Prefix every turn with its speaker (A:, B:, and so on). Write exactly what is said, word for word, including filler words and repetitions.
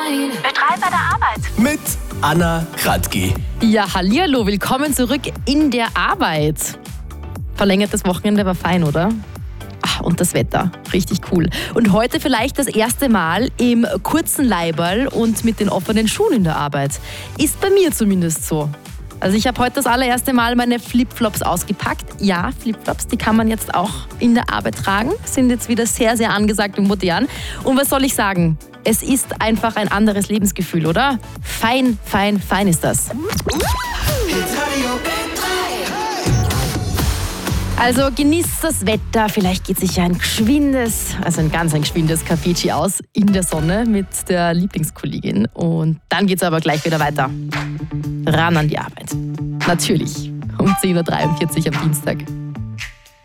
A: Betrei bei der Arbeit.
B: Mit Anna Kratky.
C: Ja, hallihallo, willkommen zurück in der Arbeit. Verlängertes Wochenende war fein, oder? Ach, und das Wetter, richtig cool. Und heute vielleicht das erste Mal im kurzen Leiberl und mit den offenen Schuhen in der Arbeit. Ist bei mir zumindest so. Also ich habe heute das allererste Mal meine Flipflops ausgepackt. Ja, Flipflops, die kann man jetzt auch in der Arbeit tragen. Sind jetzt wieder sehr, sehr angesagt und modern. Und was soll ich sagen? Es ist einfach ein anderes Lebensgefühl, oder? Fein, fein, fein ist das. Also genießt das Wetter, vielleicht geht sich ja ein geschwindes, also ein ganz ein geschwindes Kaffeechi aus in der Sonne mit der Lieblingskollegin. Und dann geht's aber gleich wieder weiter. Ran an die Arbeit. Natürlich um zehn Uhr dreiundvierzig am Dienstag.